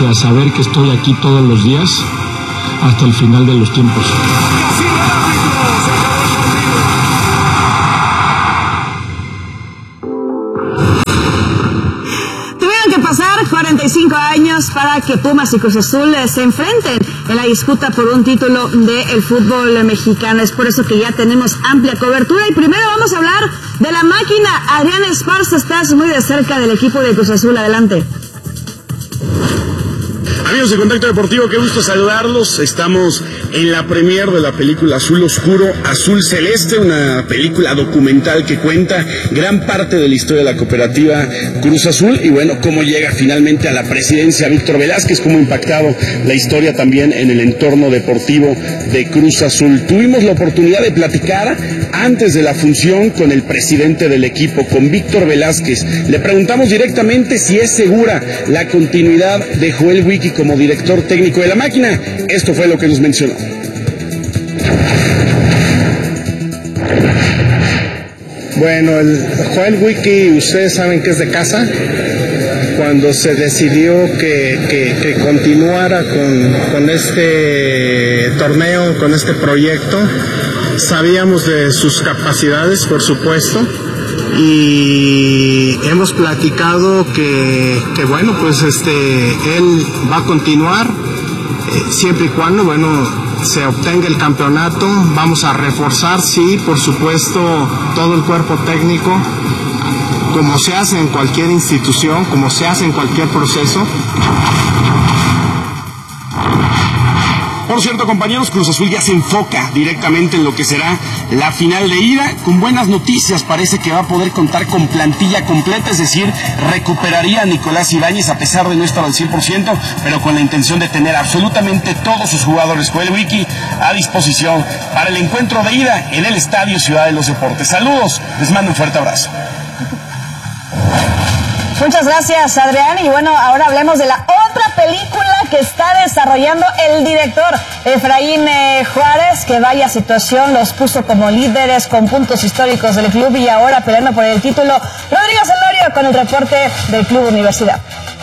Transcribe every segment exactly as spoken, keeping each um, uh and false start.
y a saber que estoy aquí todos los días hasta el final de los tiempos. cuarenta y cinco años para que Pumas y Cruz Azul se enfrenten en la disputa por un título del fútbol mexicano. Es por eso que ya tenemos amplia cobertura. Y primero vamos a hablar de la máquina. Adrián Esparza, estás muy de cerca del equipo de Cruz Azul. Adelante. Amigos de Contacto Deportivo, qué gusto saludarlos. Estamos en la premier de la película Azul Oscuro, Azul Celeste, una película documental que cuenta gran parte de la historia de la cooperativa Cruz Azul y bueno, cómo llega finalmente a la presidencia Víctor Velázquez, cómo ha impactado la historia también en el entorno deportivo de Cruz Azul. Tuvimos la oportunidad de platicar antes de la función con el presidente del equipo, con Víctor Velázquez. Le preguntamos directamente si es segura la continuidad de Joel Wiki como director técnico de la máquina. Esto fue lo que nos mencionó. Bueno, el Joel Wiki, ustedes saben que es de casa. Cuando se decidió que, que, que continuara con, con este torneo, con este proyecto, sabíamos de sus capacidades, por supuesto, y hemos platicado que, que bueno, pues este, él va a continuar eh, siempre y cuando, bueno, se obtenga el campeonato. Vamos a reforzar, sí, por supuesto, todo el cuerpo técnico, como se hace en cualquier institución, como se hace en cualquier proceso. Por cierto, compañeros, Cruz Azul ya se enfoca directamente en lo que será la final de ida. Con buenas noticias, parece que va a poder contar con plantilla completa, es decir, recuperaría a Nicolás Ibáñez a pesar de no estar al cien por ciento, pero con la intención de tener absolutamente todos sus jugadores Joel Wiki a disposición para el encuentro de ida en el Estadio Ciudad de los Deportes. Saludos, les mando un fuerte abrazo. Muchas gracias, Adrián. Y bueno, ahora hablemos de la otra película que está desarrollando el director Efraín eh, Juárez, que vaya situación, los puso como líderes con puntos históricos del club y ahora peleando por el título. Rodrigo Celorio con el reporte del Club Universidad.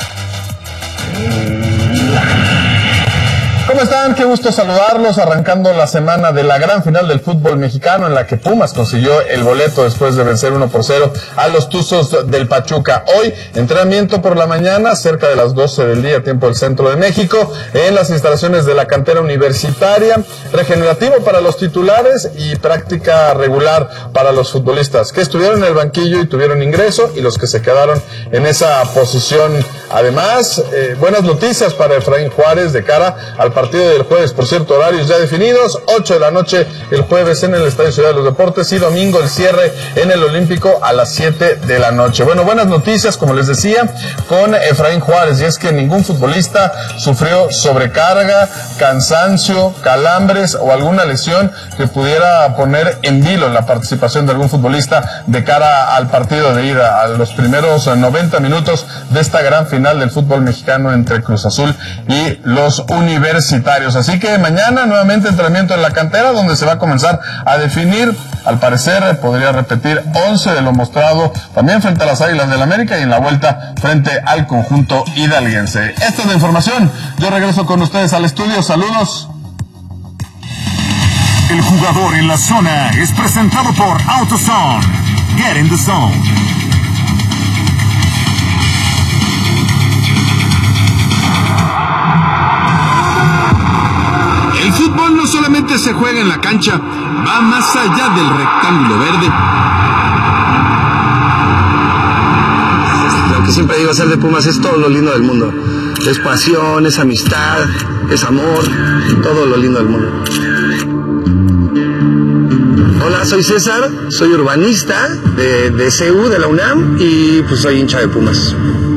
¿Cómo están? Qué gusto saludarlos, arrancando la semana de la gran final del fútbol mexicano en la que Pumas consiguió el boleto después de vencer uno por cero a los Tuzos del Pachuca. Hoy, entrenamiento por la mañana, cerca de las doce del día, tiempo del centro de México, en las instalaciones de la cantera universitaria, regenerativo para los titulares y práctica regular para los futbolistas que estuvieron en el banquillo y tuvieron ingreso y los que se quedaron en esa posición. Además, eh, buenas noticias para Efraín Juárez de cara al partido del jueves. Por cierto, horarios ya definidos, ocho de la noche el jueves en el Estadio Ciudad de los Deportes y domingo el cierre en el Olímpico a las siete de la noche. Bueno, buenas noticias, como les decía, con Efraín Juárez, y es que ningún futbolista sufrió sobrecarga, cansancio, calambres o alguna lesión que pudiera poner en vilo la participación de algún futbolista de cara al partido de ida, a los primeros noventa minutos de esta gran final del fútbol mexicano entre Cruz Azul y los universitarios. Así que mañana nuevamente entrenamiento en la cantera, donde se va a comenzar a definir, al parecer podría repetir once de lo mostrado también frente a las Águilas del América y en la vuelta frente al conjunto hidalguense. Esta es la información. Yo regreso con ustedes al estudio. Saludos. El jugador en la zona es presentado por AutoZone. Get in the zone. El fútbol no solamente se juega en la cancha, va más allá del rectángulo verde. Lo que siempre digo, hacer de Pumas es todo lo lindo del mundo. Es pasión, es amistad, es amor, todo lo lindo del mundo. Hola, soy César, soy urbanista de, de C U, de la UNAM, y pues soy hincha de Pumas.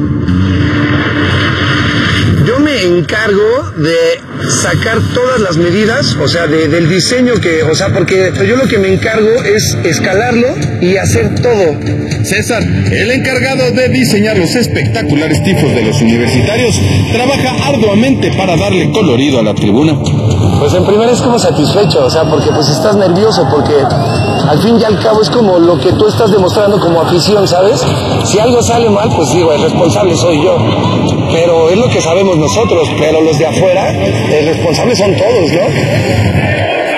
Yo me encargo de sacar todas las medidas, o sea, de, del diseño que, o sea, porque yo lo que me encargo es escalarlo y hacer todo. César, el encargado de diseñar los espectaculares tifos de los universitarios, trabaja arduamente para darle colorido a la tribuna. Pues en primera es como satisfecho, o sea, porque pues estás nervioso, porque al fin y al cabo es como lo que tú estás demostrando como afición, ¿sabes? Si algo sale mal, pues digo, el responsable soy yo, pero es lo que sabemos nosotros, pero los de afuera, el responsable son todos, ¿no?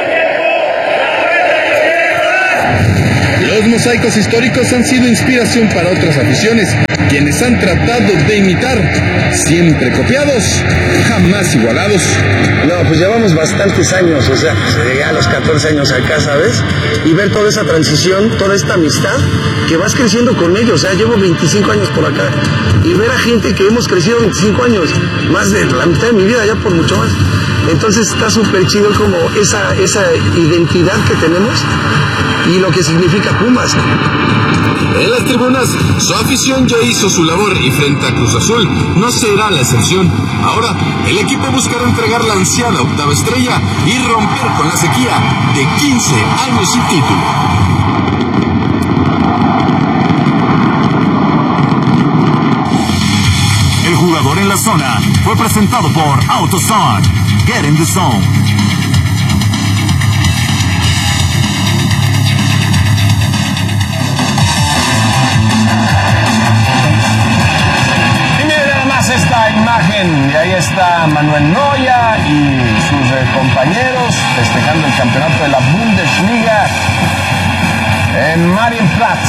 Los mosaicos históricos han sido inspiración para otras aficiones, quienes han tratado de imitar, siempre copiados, jamás igualados. No, pues llevamos bastantes años, o sea, llegué a los catorce años acá, ¿sabes? Y ver toda esa transición, toda esta amistad, que vas creciendo con ellos, o sea, llevo veinticinco años por acá, y ver a gente que hemos crecido veinticinco años, más de la mitad de mi vida, ya por mucho más. Entonces está súper chido como esa, esa identidad que tenemos y lo que significa Pumas. En las tribunas, su afición ya hizo su labor y frente a Cruz Azul no será la excepción. Ahora, el equipo buscará entregar la ansiada octava estrella y romper con la sequía de quince años sin título. El jugador en la zona fue presentado por AutoZone. Get in the zone. Esta imagen, y ahí está Manuel Neuer y sus eh, compañeros festejando el campeonato de la Bundesliga en Marienplatz.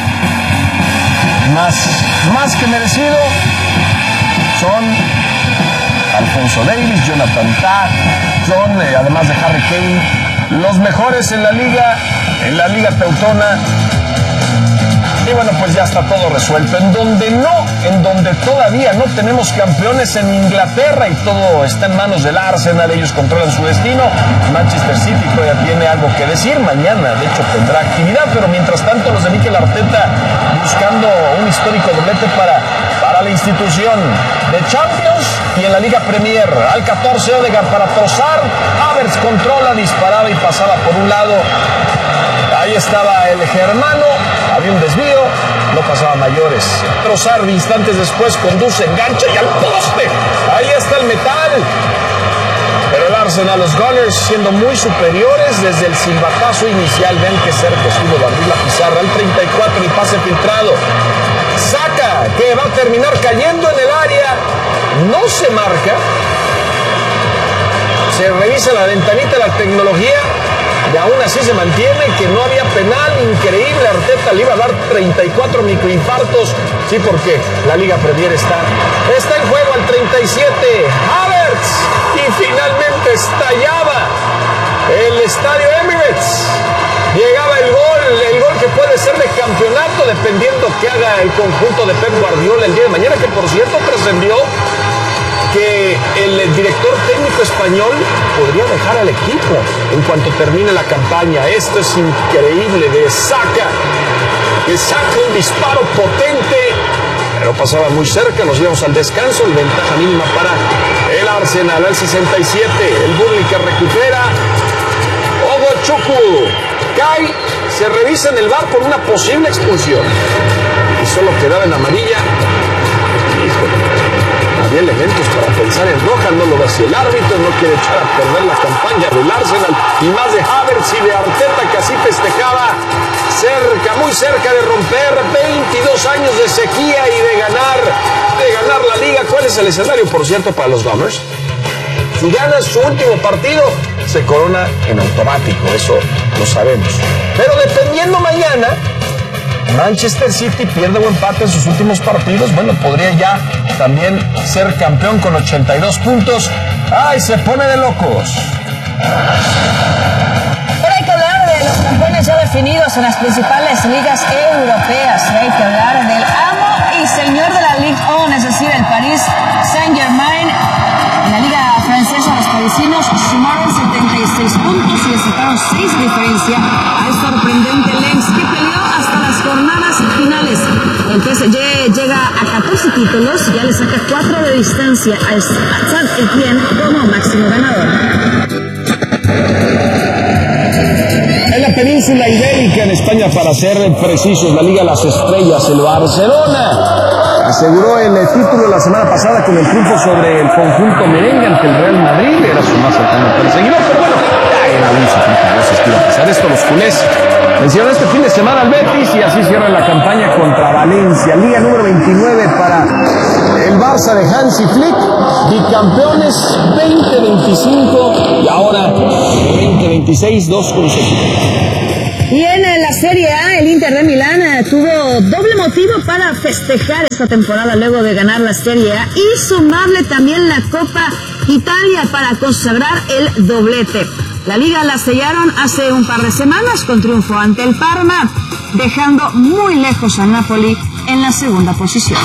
Más, más que merecido son Alfonso Davies, Jonathan Tah, son, eh, además de Harry Kane, los mejores en la liga, en la liga teutona. Y bueno, pues ya está todo resuelto. En donde no, en donde todavía no tenemos campeones en Inglaterra y todo está en manos del Arsenal, ellos controlan su destino. Manchester City todavía tiene algo que decir, mañana de hecho tendrá actividad, pero mientras tanto los de Mikel Arteta buscando un histórico doblete para, para la institución de Champions y en la Liga Premier. Al catorce Odegaard para Trossard, Havertz controla, disparaba y pasaba por un lado. Ahí estaba el germano, había un desvío, no pasaba mayores. Trossard instantes después conduce, engancha y al poste. Ahí está el metal. Pero el Arsenal, los Gunners, siendo muy superiores desde el silbatazo inicial. Vean qué cerca estuvo de abrir la pizarra. Al treinta y cuatro el pase filtrado. Saca, que va a terminar cayendo en el área. No se marca. Se revisa la ventanita de la tecnología. Y aún así se mantiene que no había penal. Increíble, Arteta le iba a dar treinta y cuatro microinfartos. Sí, porque la Liga Premier está, está en juego al treinta y siete. Havertz. Y finalmente estallaba el estadio Emirates. Llegaba el gol, el gol que puede ser de campeonato dependiendo que haga el conjunto de Pep Guardiola el día de mañana, que por cierto trascendió que el director técnico español podría dejar al equipo en cuanto termine la campaña. Esto es increíble de Saka, que saca un disparo potente, pero pasaba muy cerca. Nos íbamos al descanso y ventaja mínima para el Arsenal. Al sesenta y siete, el Burnley que recupera. Ogochukwu cae, se revisa en el V A R por una posible expulsión y solo quedaba en amarilla. Híjole, había elementos para pensar en roja, no lo hacía el árbitro, no quiere echar a perder la campaña del Arsenal, y más de Havertz y de Arteta, que así festejaba, cerca, muy cerca de romper veintidós años de sequía y de ganar, de ganar la liga. ¿Cuál es el escenario, por cierto, para los Gunners? Si gana su último partido, se corona en automático, eso lo sabemos. Pero dependiendo mañana, Manchester City pierde o empate en sus últimos partidos, bueno, podría ya también ser campeón con ochenta y dos puntos. ¡Ay, se pone de locos! Pero hay que hablar de los campeones ya definidos en las principales ligas europeas. Hay que hablar del amo y señor de la Ligue uno, es decir, el Paris Saint-Germain. En la liga francesa, los parisinos sumaron setenta y seis puntos y le sacaron seis de diferencia al sorprendente Lens, que peleó hasta las jornadas finales. El P S G llega a catorce títulos y ya le saca cuatro de distancia al Saint-Étienne como máximo ganador. En la península ibérica, en España para ser precisos, la Liga Las Estrellas, el Barcelona aseguró el título la semana pasada con el triunfo sobre el conjunto merengue ante el Real Madrid. Era su más cercano perseguidor, pero bueno, ya era un sufrimiento existir. A pesar de esto, los culés vencieron este fin de semana al Betis y así cierran la campaña contra Valencia. Liga número veintinueve para el Barça de Hansi Flick, bicampeones veinte veinticinco y ahora veinte veintiséis, dos consecutivos. Y en la Serie A, el Inter de Milán eh, tuvo doble motivo para festejar esta temporada luego de ganar la Serie A y sumarle también la Copa Italia para consagrar el doblete. La Liga la sellaron hace un par de semanas con triunfo ante el Parma, dejando muy lejos a Napoli en la segunda posición.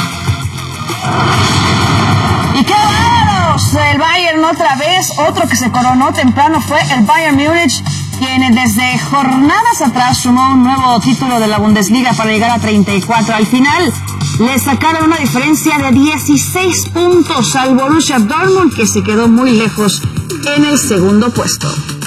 ¡Y qué bárbaros! El Bayern otra vez, otro que se coronó temprano fue el Bayern Múnich, quien desde jornadas atrás sumó un nuevo título de la Bundesliga para llegar a treinta y cuatro. Al final le sacaron una diferencia de dieciséis puntos al Borussia Dortmund, que se quedó muy lejos en el segundo puesto.